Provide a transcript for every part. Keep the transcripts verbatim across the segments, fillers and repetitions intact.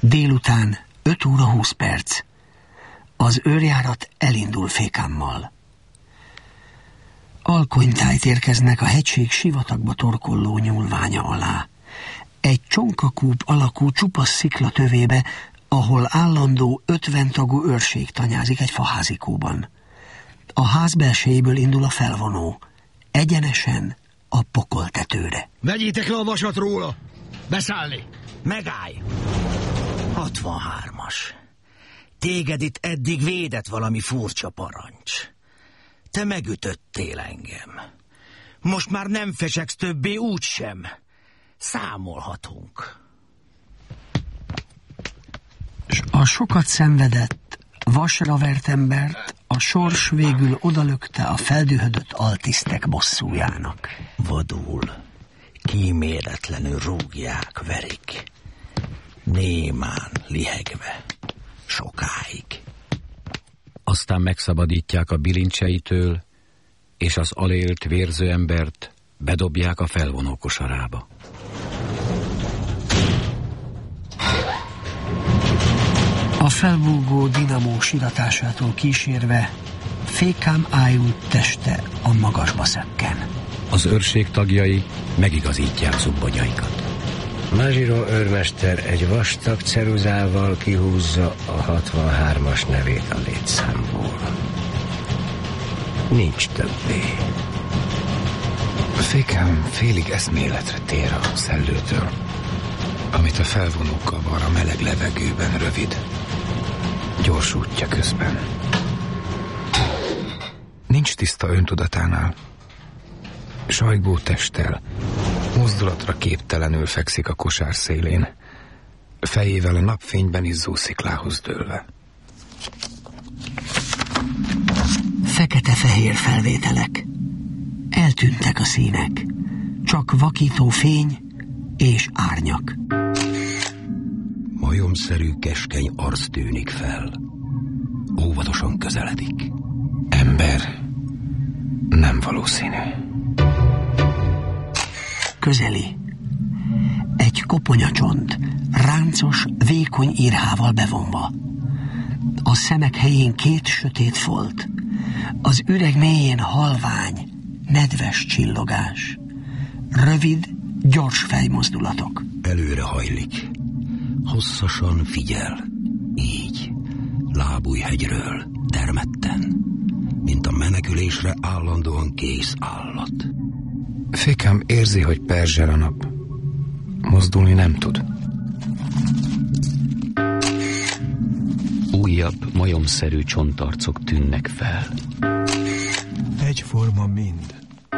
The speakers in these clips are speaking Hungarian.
Délután öt óra húsz perc. Az őrjárat elindul Fékámmal. Alkonytájt érkeznek a hegység sivatagba torkolló nyúlványa alá. Egy csonkakúp alakú csupasz szikla tövébe, ahol állandó ötven tagú őrség tanyázik egy faházikóban. A ház belsejéből indul a felvonó, egyenesen a pokoltetőre. Vegyétek le a vasat róla! Beszállni! Megállj! hatvanhármas. Téged itt eddig védett valami furcsa parancs. Te megütöttél engem. Most már nem fecsegsz többé úgysem. Számolhatunk. S a sokat szenvedett, vasra vert embert a sors végül odalökte a feldühödött altisztek bosszújának. Vadul, kíméletlenül rúgják, verik. Némán, lihegve, sokáig. Aztán megszabadítják a bilincseitől, és az alélt, vérző embert bedobják a felvonó kosarába. A felbúgó dinamó siratásától kísérve Fékám ájult teste a magasba szökken. Az őrség tagjai megigazítják zubbogyaikat. Mazsiro őrmester egy vastag ceruzával kihúzza a hatvanhármas nevét a létszámból. Nincs többé. Fékám félig eszméletre tér a szellőtől, amit a felvonókkal var a meleg levegőben rövid, gyors útja közben. Nincs tiszta öntudatánál. Sajgó testtel, mozdulatra képtelenül fekszik a kosár szélén, fejével a napfényben izzó sziklához dőlve. Fekete-fehér felvételek. Eltűntek a színek. Csak vakító fény és árnyak. Majomszerű keskeny arc tűnik fel. Óvatosan közeledik. Ember nem valószínű. Közeli. Egy koponyacsont, ráncos, vékony írhával bevonva. A szemek helyén két sötét folt. Az üreg mélyén halvány, nedves csillogás. Rövid, gyors fejmozdulatok. Előre hajlik. Hosszasan figyel. Így. Lábújhegyről, termetten. Mint a menekülésre állandóan kész állat. Fékám érzi, hogy perzsel a nap. Mozdulni nem tud. Újabb, majomszerű csontarcok tűnnek fel. Egyforma mind.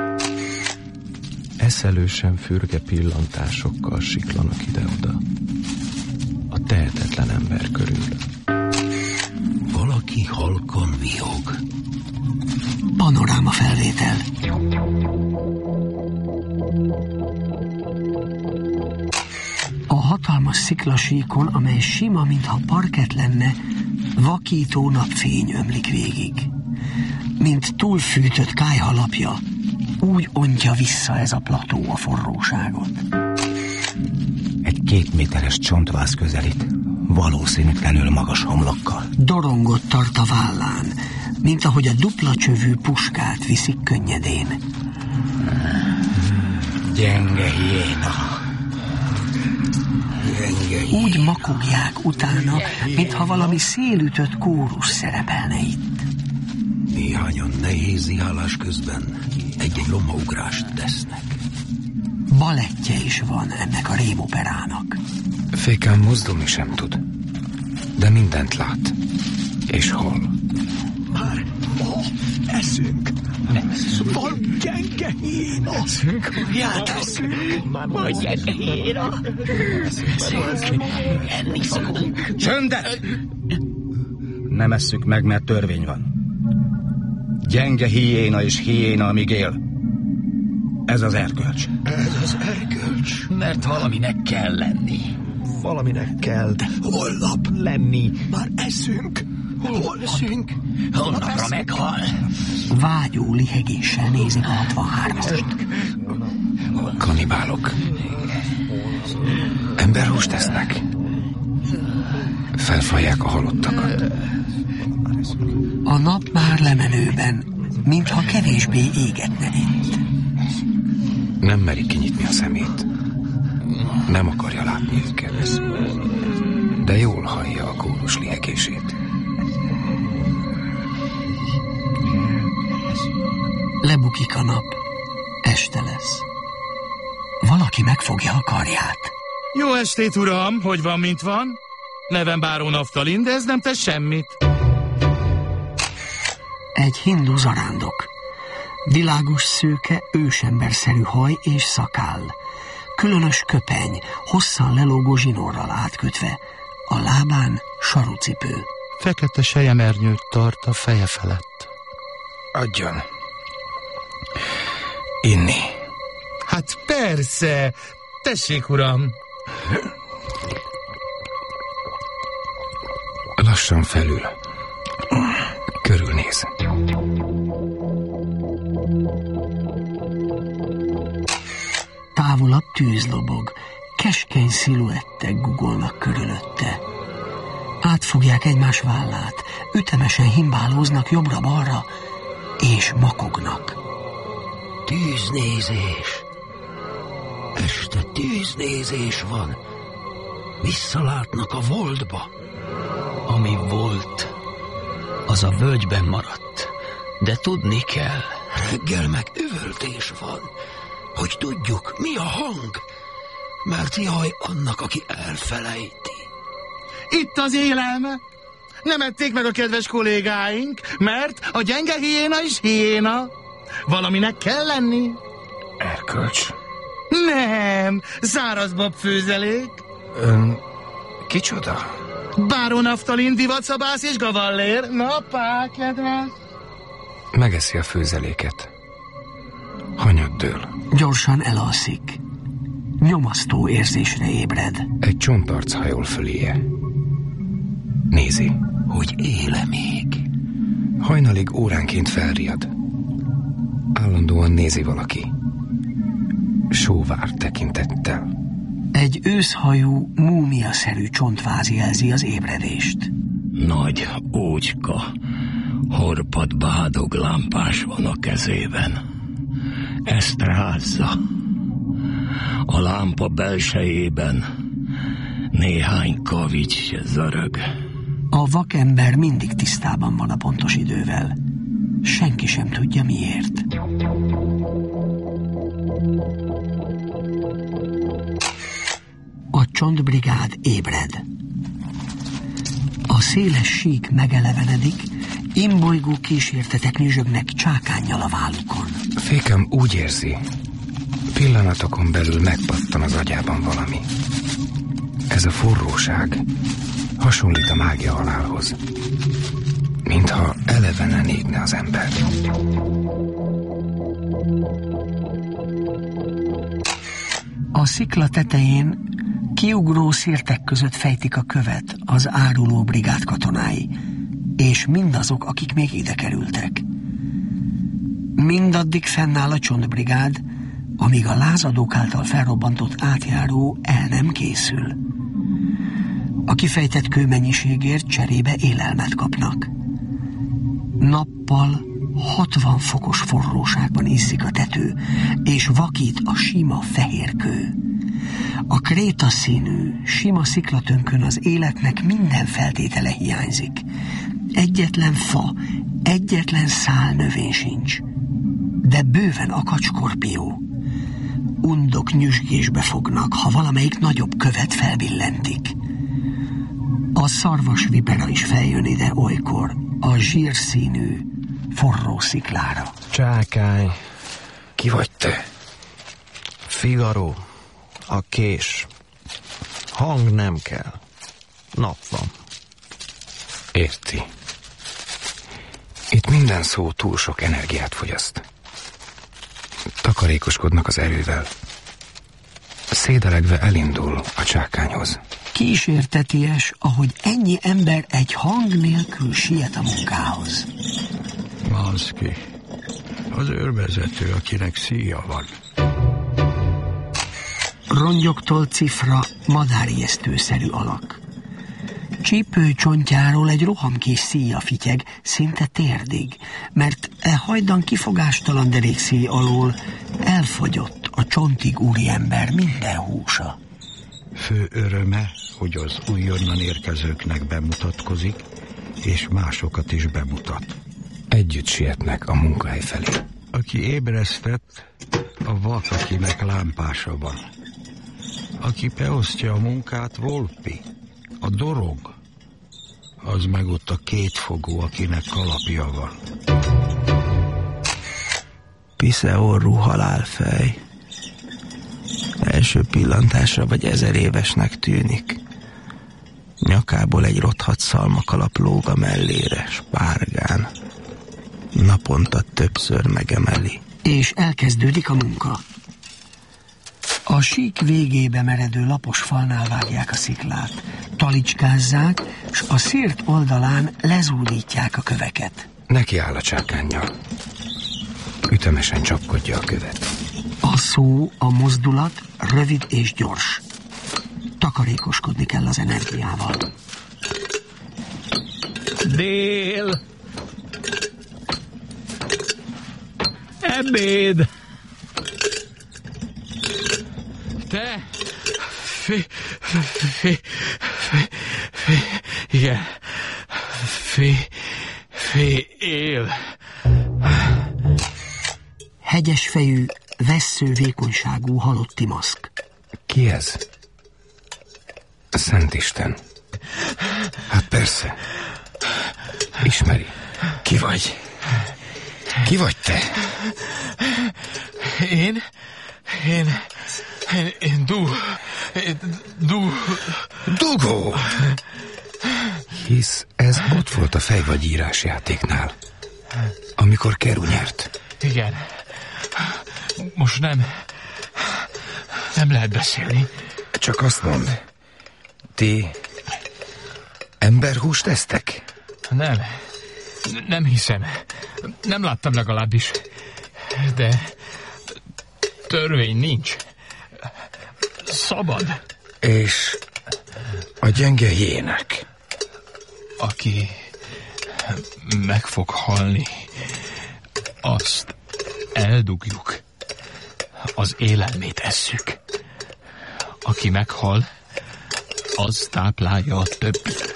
Eszelősen fürge pillantásokkal siklanak ide-oda. A tehetetlen ember körül. Valaki halkan vihog. Panoráma felvétel. A hatalmas sziklasíkon, amely sima, mintha parkett lenne, vakító napfény ömlik végig. Mint túlfűtött kályhalapja, úgy ontja vissza ez a plató a forróságot. Egy két méteres csontváz közelít, valószínűtlenül magas homlokkal. Dorongot tart a vállán, mint ahogy a dupla csövű puskát viszik könnyedén. Gyenge hiéna. Úgy makogják utána, mintha valami szélütött kórus szerepelne itt. Néhányan nehéz ihálás közben egy-egy lomaugrást tesznek. Balettje is van ennek a rémoperának. Fékám mozdulni sem tud, de mindent lát. És hol? Már oh, eszünk. Van gyenge hiéna. Eszünk. Ját eszünk. Van gyenge hiéna. Eszünk. Enni szokunk. Csöndet! Nem esszük meg, mert törvény van. Gyenge hiéna és hiéna, amíg él. Ez az erkölcs. Ez az erkölcs. Mert valaminek kell lenni. Valaminek kell. Holnap lenni. Már eszünk. Hol eszünk? Holnapra meghal. Vágyó lihegéssel nézik a hatvanhármast. Kanibálok. Emberhúst esznek. Felfalják a halottakat. A nap már lemenőben, mintha kevésbé égetne itt. Nem meri kinyitni a szemét. Nem akarja látni őket. De jól hallja a kórus liegését. Lebukik a nap. Este lesz. Valaki megfogja a karját. Jó estét, uram! Hogy van, mint van? Nevem Báró Naftalin, de ez nem tesz semmit. Egy hindu zarándok. Világos szőke, ősemberszerű haj és szakáll. Különös köpeny, hosszan lelógó zsinórral átkötve. A lábán sarucipő. Fekete selyemernyeút tart a feje felett. Adjon. Inni. Hát persze! Tessék, uram! Lassan felül. Körülnéz. Távolabb tűz lobog. Keskeny sziluettek gugolnak körülötte. Átfogják egymás vállát, ütemesen himbálóznak jobbra-balra, és makognak. Tűznézés. Este tűznézés van. Visszalátnak a voltba. Ami volt, az a völgyben maradt, de tudni kell. Reggel meg üvöltés van, hogy tudjuk, mi a hang, mert jaj annak, aki elfelejti. Itt az élelme. Nem ették meg a kedves kollégáink, mert a gyenge hiéna is hiéna. Valaminek kell lenni. Erkölcs. Nem, szárazbab főzelék. Ön kicsoda? Báró Naftalin, divatszabász és gavallér. Na, pá, kedves. Megeszi a főzeléket. Hanyag dől. Gyorsan elalszik. Nyomasztó érzésre ébred. Egy csontarc hajol föléje. Nézi. Hogy éle még. Hajnalig óránként felriad. Állandóan nézi valaki. Sóvár tekintettel. Egy őszhajú, múmiaszerű csontváz jelzi az ébredést. Nagy ócska, horpad bádog lámpás van a kezében. Ezt rázza. A lámpa belsejében néhány kavics zörög. A vakember mindig tisztában van a pontos idővel. Senki sem tudja miért. A csontbrigád ébred. A széles sík megelevenedik, imbolygó kísértetek nyüzsögnek csákánnyal a vállukon. Fékem úgy érzi, pillanatokon belül megpattan az agyában valami. Ez a forróság hasonlít a mágia halálhoz. Mintha elevenen égne az ember. A szikla tetején kiugró szirtek között fejtik a követ az áruló brigád katonái, és mindazok, akik még ide kerültek. Mindaddig fennáll a csontbrigád, amíg a lázadók által felrobbantott átjáró el nem készül. A kifejtett kőmennyiségért cserébe élelmet kapnak. Nappal hatvan fokos forróságban izzik a tető, és vakít a sima fehér kő. A krétaszínű, sima sziklatönkön az életnek minden feltétele hiányzik. Egyetlen fa, egyetlen szál növény sincs. De bőven akad skorpió. Undok nyüzsgésbe fognak, ha valamelyik nagyobb követ felbillentik. A szarvas vipera is feljön ide olykor, a zsírszínű, forró sziklára. Csákány. Ki vagy te? Figaro. A kés. Hang nem kell. Nap van. Érti. Itt minden szó túl sok energiát fogyaszt. Takarékoskodnak az erővel. Szédelegve elindul a csákányhoz. Kísérteties, ahogy ennyi ember egy hang nélkül siet a munkához. Manszki, az őrvezető, akinek szíja van. Rongyoktól cifra, madárijesztőszerű alak. Csípő csontjáról egy rohamkés szíja fityeg, szinte térdig, mert e hajdan kifogástalan derékszíj alól elfogyott a csontig úriember minden húsa. Fő öröme, hogy az újonnan érkezőknek bemutatkozik, és másokat is bemutat. Együtt sietnek a munkahely felé. Aki ébresztett, a vak, akinek lámpása van. Aki beosztja a munkát, Volpi, a dorog. Az meg ott a kétfogó, akinek kalapja van. Piszeorrú halálfej. Első pillantásra vagy ezer évesnek tűnik. Nyakából egy rothadt szalmakalap lóg a mellére, spárgán. Naponta többször megemeli. És elkezdődik a munka. A sík végébe meredő lapos falnál vágják a sziklát, talicskázzák, s a szírt oldalán lezúdítják a köveket. Neki áll a csákánnyal. Ütemesen csapkodja a követ. A szó, a mozdulat rövid és gyors. Takarékoskodni kell az energiával. Dél! Ebéd! Te! Fi... Fi... Fi... Fi... Igen. Fi... Fi... Él. Hegyes fejű, vessző vékonyságú halotti maszk. Ki ez? Szentisten. Hát persze. Ismeri. Ki vagy? Ki vagy te? Én? Én... Én... Én du... Én du... Dugó! Hisz ez ott volt a fejvagyírás játéknál, amikor Keru nyert. Igen. Most nem... Nem lehet beszélni. Csak azt mondd. Ti... emberhúst esztek? Nem. Nem hiszem. Nem láttam legalábbis. De... törvény nincs. Szabad. És... a gyenge hiének? Aki... meg fog halni... azt... eldugjuk. Az élelmét esszük. Aki meghal, az táplálja a többit.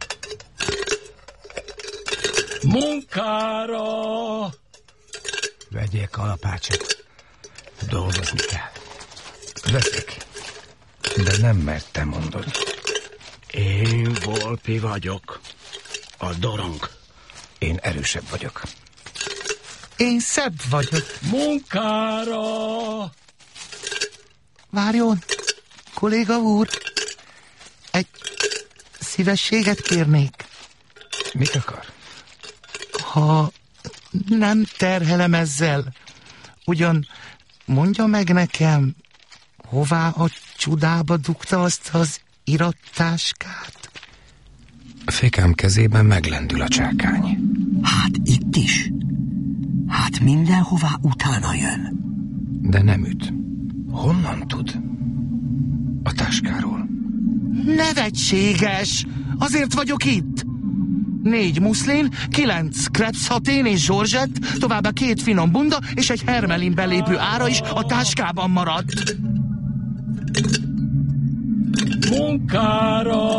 Munkára! Vegyél kalapácsot. Dolgozni kell. Veszek. De nem mert te mondod. Én Volpi vagyok. A dorong. Én erősebb vagyok. Én szebb vagyok. Munkára! Várjon, kolléga úr. Egy szívességet kérnék. Mit akar? Ha nem terhelem ezzel, ugyan mondja meg nekem, hová a csudába dugta azt az irattáskát? Fékám kezében meglendül a csákány. Hát itt is. Hát mindenhová utána jön. De nem üt. Honnan tud? A táskáról. Nevetséges! Azért vagyok itt! Négy muszlin, kilenc krepszhatén és zsorzsett, továbbá két finom bunda és egy hermelin belépő ára is a táskában maradt. Munkára!